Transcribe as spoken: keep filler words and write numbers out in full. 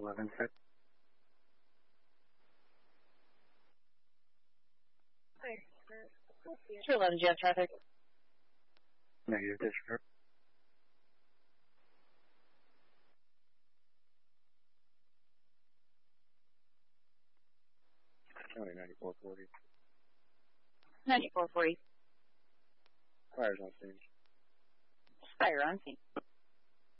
eleven six. two eleven, do you have traffic? Negative district. County ninety-four forty. ninety-four forty. Fires on scene. Fire on scene.